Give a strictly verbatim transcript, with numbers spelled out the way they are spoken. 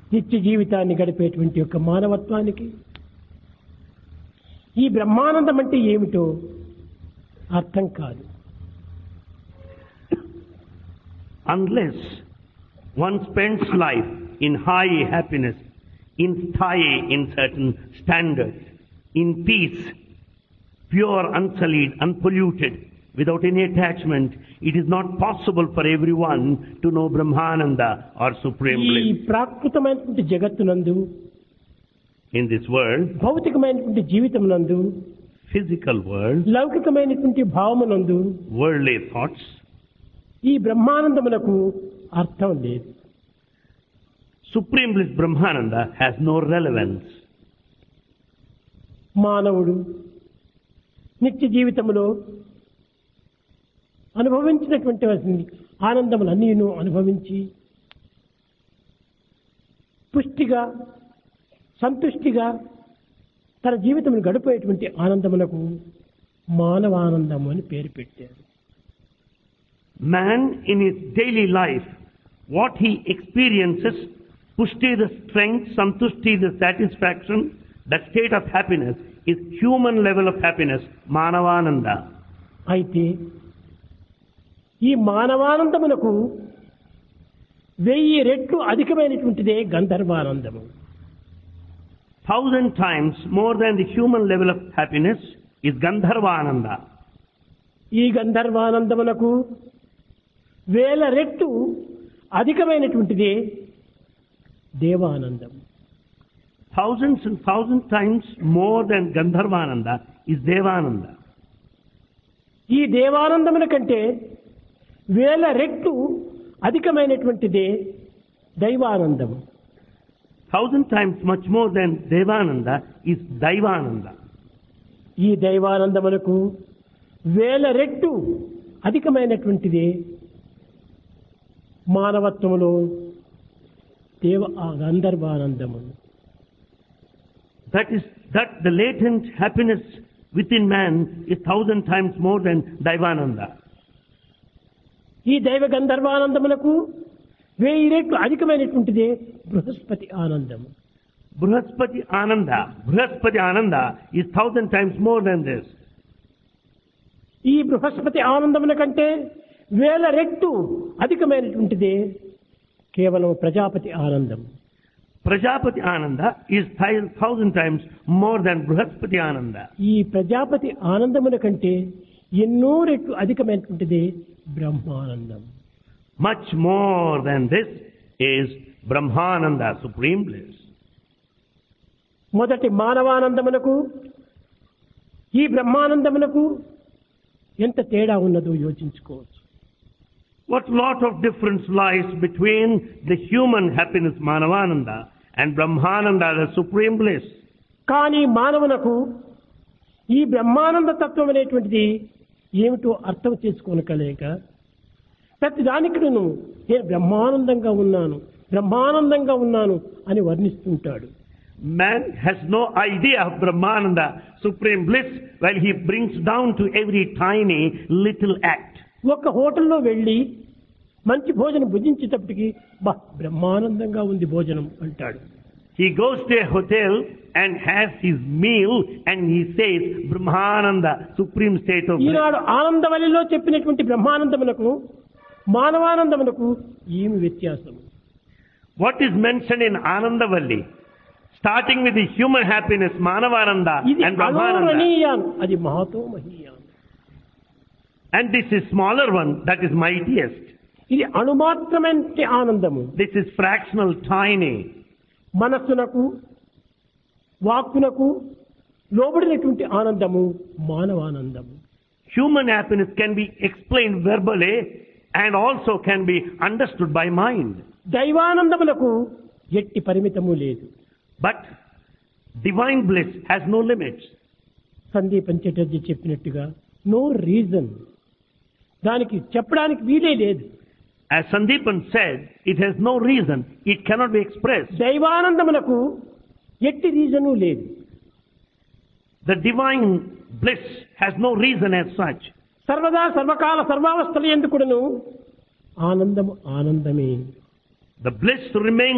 నిత్య జీవితాన్ని గడిపేటువంటి యొక్క మానవత్వానికి ఈ బ్రహ్మానందం అంటే ఏమిటో అర్థం కాదు. Unless one spends life in high happiness, in stay in certain standards, in peace, pure, unsullied, unpolluted, without any attachment, it is not possible for everyone to know Brahmananda or Supreme ఈ Bliss. ప్రాకృతమైనటువంటి జగత్తునందు, In this world, భౌతికమైనటువంటి జీవితమునందు, physical world, లౌకికమైనటువంటి భావమునందు worldly thoughts, ఈ బ్రహ్మానందమునకు అర్థం లేదు. Supreme Bliss Brahmananda has no relevance. మానవుడు నిత్య జీవితంలో అనుభవించినటువంటి ఆనందములన్నీను అనుభవించి పుష్టిగా సంతుష్టిగా తన జీవితం గడిపేటువంటి ఆనందమునకు మానవానందము అని పేరు పెట్టారు. Man in his daily life, what he experiences, pushti the strength, santushti the satisfaction, that state of happiness is human level of happiness, manavananda. అయితే ఈ మానవానందమునకు వెయ్యి రెట్లు అధికమైనటువంటిదే గంధర్వానందము. Thousand times more than the human level of happiness is Gandharvananda. ఈ గంధర్వానందమునకు వేల రెట్లు అధికమైనటువంటిదే Devanandam. Thousands and thousand times more than Gandharvananda is Devananda. ఈ దేవానందముల కంటే వేల రెట్లు అధికమైనటువంటిదే దైవానందము. Thousand times much more than Devananda is Daivananda. ఈ దైవానందములకు వేల రెట్లు అధికమైనటువంటిదే మానవత్వములో దేవ గంధర్వానందము. That is, that the latent happiness within man is thousand times more than Daivananda. ఈ దైవ గంధర్వానందములకు వెయ్యి రెట్లు అధికమైనటువంటిదే బృహస్పతి ఆనందము. Bruhaspati Ananda, Bruhaspati Ananda is thousand times more than this. ఈ బృహస్పతి ఆనందముల కంటే వేల రెట్లు అధికమైనటువంటిదే కేవలం ప్రజాపతి ఆనందం. Prajapati Ananda is thousand times more than Bruhaspati Ananda. ఈ ప్రజాపతి ఆనందముల కంటే ఎన్నో రెట్లు అధికమైనటువంటిదే Brahmanandam. Much more than this is Brahmananda, Supreme Bliss. మొదటి మానవానందమునకు ఈ బ్రహ్మానందమునకు ఎంత తేడా ఉన్నదో యోచించుకోవచ్చు. What lot of difference lies between the human happiness Manavananda and Brahmananda, the Supreme Bliss. కానీ మానవునకు ఈ బ్రహ్మానంద తత్వం అనేటువంటిది ఏమిటో అర్థం చేసుకోనకలేక ప్రతి దానికి నేను బ్రహ్మానందంగా ఉన్నాను బ్రహ్మానందంగా ఉన్నాను అని వర్ణిస్తుంటాడు. Man has no idea of Brahmananda, Supreme Bliss, while he brings down to every tiny little act. ఒక హోటల్లో వెళ్ళి మంచి భోజనం భుజించేటప్పటికి బా బ్రహ్మానందంగా ఉంది భోజనం అంటాడు. He goes to a hotel and has his meal and he says Brahmananda, supreme state of bliss. ఈనాడు ఆనందవల్లిలో చెప్పినటువంటి బ్రహ్మానందమునకు మానవానందమునకు ఏమి వ్యత్యాసం? What is mentioned in Anandavalli, starting with the human happiness Manavananda and Brahmananda, అది Mahato మహీయాన్. and this is smaller one that is mightiest. ఇది అణుమాత్రమైన ఆనందము. This is fractional, tiny. మనస్సునకు వాక్కునకు లోబడినటువంటి ఆనందము మానవానందము. Human happiness can be explained verbally and also can be understood by mind. దైవానందములకు ఎట్టి పరిమితము లేదు. But divine bliss has no limits. Sandipan Chatterjee చెప్పినట్టుగా no reason, దానికి చెప్పడానికి వీలే లేదు. As Sandeepan said, it has no reason, it cannot be expressed. దైవానందమునకు ఎట్టి reason లేదు. The divine bliss has no reason as such. సర్వదా సర్వకాల సర్వావస్థల యందు కూడాను ఆనందము ఆనందమే. The bliss remains